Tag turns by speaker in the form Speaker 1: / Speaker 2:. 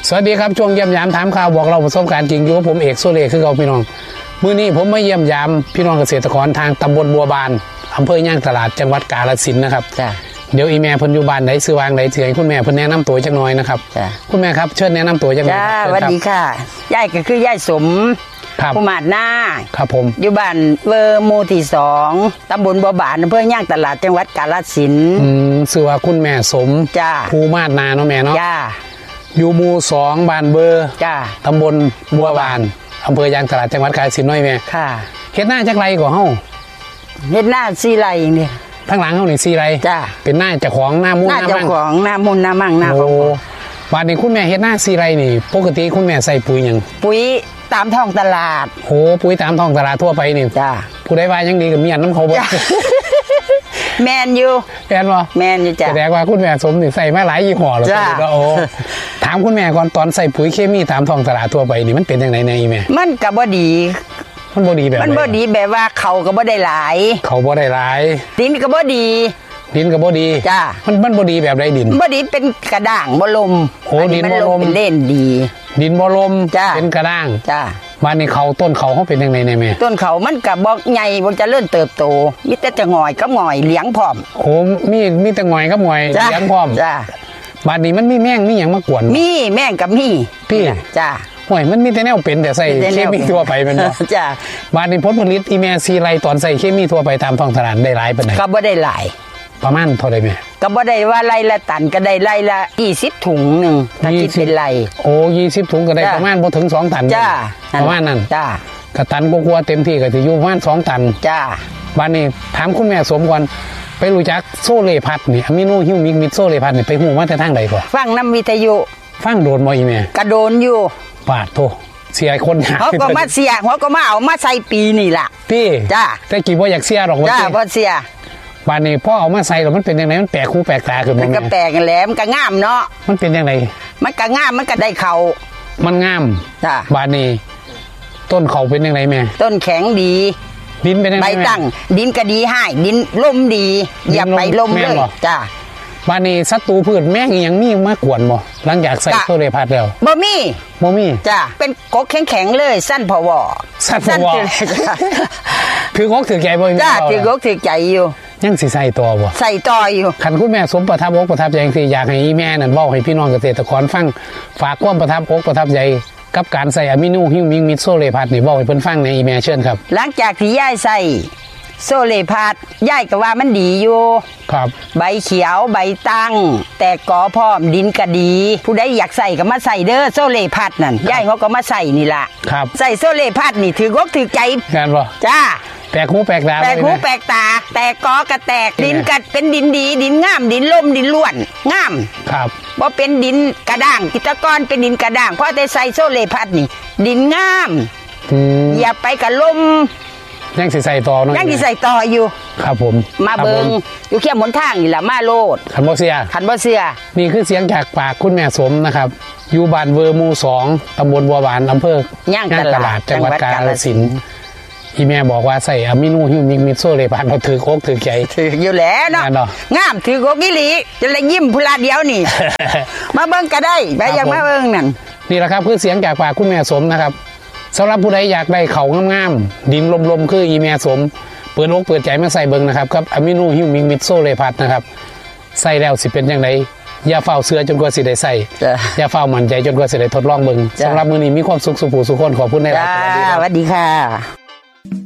Speaker 1: สวัสดีครับช่วงเยี่ยมยามถามข่าวบอกเราประสบการณ์จริงอยู่ผมเอกโซเล่คือเราพี่น้องมื้อนี้ผมมาเยี่ยมยามพี่น้องเกษตรกรทางตำบลบัวบานอำเภอย่างตลาดจังหวัดกาฬสินธุ์นะครับเดี๋ยวอีแม่เพิ่นอยู่บ้านไหนซื้อวางไหนเถื่อนคุณแม่เพิ่นแนะนำตัวจักหน่อยนะครับคุณแม่ครับเชิญแนะนำตัวจักหน่อยครับ
Speaker 2: สวัสดีค่ะยายก็คือยายสมผู้มาดหน้า
Speaker 1: ครับผม
Speaker 2: อยู่บ้านเวอร์หมู่ที่2ตำบลบัวบานอำเภอย่างตลาดจังหวัดกาฬสินธุ์
Speaker 1: ชื่อว่าคุณแม่สมผู้มาดนาเนาะแม่เนาะอยู่หมู่2บ้านเบอร์ตำบลบัวบานอำเภอย่างตลาดจังหวัดกาฬสินธุ์น้อยแม่
Speaker 2: ค่ะ
Speaker 1: เฮ็ดหน้าจักไรกว่าเฮา
Speaker 2: เฮ็ดหน้า4ไร่นี่
Speaker 1: ทางหลังเฮานี่4ไร่เป็นหน้าเจ้าของหน้ามุ่นหน้ามั่ง
Speaker 2: เจ้าของหน้ามุ่นหน้ามั่งหน้าของ
Speaker 1: บ้านนี้คุณแม่เฮ็ดหน้า4ไร่นี่ปกติคุณแม่ใส่ปุ๋ยหยัง
Speaker 2: ปุ๋ยตามท้องตลาด
Speaker 1: โอ้ปุ๋ยตามท้องตลาดทั่วไปนี่ผู้ใดว่ายังดีกับเมียนน้ำเขาบ่
Speaker 2: แมนอยู่
Speaker 1: แม่นบ่
Speaker 2: แมนอยู่จ้ะ
Speaker 1: แสดงว่าคุณแม่สมนี่ใส่มาหลายยี่ห้อแล้วก็โอ้ถามคุณแม่ก่อนตอนใส่ปุ๋ยเคมีตามท้องตลาดทั่วไปนี่มันเป็นจังได๋ในอีแม่
Speaker 2: มันก็บ่ดี
Speaker 1: มันบ่ดีแบบ
Speaker 2: มันบ่ดีแบบว่าเขาก็บ่ได้หลาย
Speaker 1: เขาบ่ได้หลาย
Speaker 2: ดินก็บ่ดี
Speaker 1: ดินก็บ่ดี
Speaker 2: จ้า
Speaker 1: มันบ่ดีแบบใดดิน
Speaker 2: บ่ดีเป็นกระด้างบ่ลม
Speaker 1: โอ้ดินบ่ลม
Speaker 2: เป็นเล่นดี
Speaker 1: ดินบ่ลมเป็นกระด้าง
Speaker 2: จ้า
Speaker 1: บ้านนี้เขาต้นเขาเฮาเป็นจังได๋แม่
Speaker 2: ต้นเขามันก็บ่ใหญ่บ่เจริญเติบโตมีแต่จะงอยกับงอยเลี้ยงพร้อม
Speaker 1: โอ้มีแต่งอยกับงอยเลี้ยงพร้อม
Speaker 2: จ้า
Speaker 1: บ้านนี้มันมีแมงมีหยังมากวน
Speaker 2: มีแมงกับมี
Speaker 1: พี่
Speaker 2: จ้า
Speaker 1: โอ้ยมันมีแต่แนวเป็นแต่ใส่เคมีทั่วไปแม่นบ่
Speaker 2: จ้า
Speaker 1: บ้านนี้ผลผลิตอีแม่4ไร่ตอนใส่เคมีทั่วไปตามท้องตลาดได้หลายปานใด
Speaker 2: ก็บ่ได้หลาย
Speaker 1: ประมาณเท่าใดแม่
Speaker 2: ก็บ่ได้ว่าไร่ละตันก็ได้ไร่ละ20ถุงนึงถ้าคิดเป็นไร่
Speaker 1: โอ้20ถุงก็ได้ประมาณบ่ถึง2ตัน
Speaker 2: จ้า
Speaker 1: ประมาณนั้น
Speaker 2: จ้า
Speaker 1: ก็ตันกว่าเต็มที่ก็สิอยู่ประมาณ2ตัน
Speaker 2: จ้า
Speaker 1: บ้านนี้ถามคุณแม่สมก่อนไปรู้จักโซเลพัดนี่อะมิโนฮิวมิกมิดโซเลพัดนี่ไปฮู้มาแต่ทางใดก่อน
Speaker 2: ฟังน้ำวิทยุ
Speaker 1: ฟังโดนบ่อีแม่
Speaker 2: ก็โดนอยู่
Speaker 1: ปาดโธเสียคนหา
Speaker 2: เขาก็มาเสียเขาก็มาเอามาใส่ปีนี่ล่ะ
Speaker 1: พี่
Speaker 2: จ้า
Speaker 1: แต่กี่บ่อยากเสียหรอกว่า
Speaker 2: จ้าบ่เสีย
Speaker 1: บ้านนี้พ่อเอามาใส่แล้วมันเป็นยังไงมันแปลกหูแปลกตาขึ้นบ่
Speaker 2: มันก็แปลกกันแหละมันก็งามเนาะ
Speaker 1: มันเป็นยังไง
Speaker 2: มันก็งามมันก็ได้เขา
Speaker 1: มันงาม
Speaker 2: จ้า
Speaker 1: บ้านนี้ต้นเขาเป็นยังไงแม่
Speaker 2: ต้นแข็งดี
Speaker 1: ดินเป็นยังไง
Speaker 2: ใบตั้งดินก็ดีให้ดินลมดีอย่าไปลมเลยจ้า
Speaker 1: บ้านนี้ศัตรูพืชแม่งยังมีมากวนบ่หลังจากใส่โซเลพัดแล้ว
Speaker 2: บ่มีจ้าเป็นกกแข็งๆเลยสั้นพอวอ
Speaker 1: สั้นพอวอถือกกถือใจบ่
Speaker 2: จ้าถือกกถือใจอยู่
Speaker 1: ยังสิใส่ต่อบ่
Speaker 2: ใส่ต่ออยู่
Speaker 1: คันคุณแม่สมประทับอกประทับใจสิอยากให้แม่นั่นเว้าให้พี่น้องเกษตรกรฟังฝากความประทับอกประทับใจกับการใส่อะมิโนฮิวมิกมิดโซเลพัดนี่เว้าให้เพิ่นฟังในอีแม่เชิญครับ
Speaker 2: หลังจากที่ยายใส่โซเลพัดยายก็ว่ามันดีอยู่
Speaker 1: ครับ
Speaker 2: ใบเขียวใบตั้งแต่กอพร้อมดินก็ดีผู้ใดอยากใส่ก็มาใส่เด้อโซเลพัดนั่นยายเขาก็มาใส่นี่ล่ะ
Speaker 1: ครับ
Speaker 2: ใส่โซเลพัดนี่ถือกกถือใจ
Speaker 1: กันบ่
Speaker 2: จ้า
Speaker 1: แปลกหูแปลกตา
Speaker 2: แปลกหูแปลกตาแต่กอกระแตกดินกัดเป็นดินดีดินงามดินล่มดินล้วนงาม
Speaker 1: ครับ
Speaker 2: บ่เป็นดินกระด้างกิตกรเป็นดินกระด้างเพราะแต่ใส่โซเลพัดนี่ดินงามอย่าไปกับลม
Speaker 1: ยังสิใส่ต่อเนาะ
Speaker 2: ยังสิใส่ต่ออยู่
Speaker 1: ครับผม
Speaker 2: มาเบิงอยู่เขี้ยมหนทางนี่แหละมาโลด
Speaker 1: ขันบ่เสียนี่คือเสียงจากปากคุณแม่สมนะครับอยู่บ้านเวอร์หมู่2ตำบลบัวบานอำเภอย่างตลาดจังหวัดกาฬสินธุ์อีแม่บอกว่าใส่อะมิโนฮิวมิกมิดโซเลพัดเราถือโคกถือใจ
Speaker 2: ถืออยู่แล้วเนาะงามถือโคกอีหลีจะเลยยิ้มพุลาเดียวนี่ มาเบิ่งก็ได้ไปอยากมาเบิ่งนั่น
Speaker 1: นี่แหละครับคือเสียงจากปากคุณแม่สมนะครับสำหรับผู้ใดอยากได้เขางามๆดินลมๆคืออีแม่สมเปิดอกเปิดใจมาใส่เบิ่งนะครับกับอะมิโนฮิวมิกมิดโซเลพัดนะครับใส่แล้วสิเป็นจังไดอย่าเฝ้าเสือจนกว่าสิได้ใส่อย่าเฝ้ามั่นใจจนกว่าสิได้ทดลองเบิ่งสำหรับมื้อนี้มีความสุขสุขผู้สุขคนขอบคุณในหลาย
Speaker 2: สวัสดีค่ะ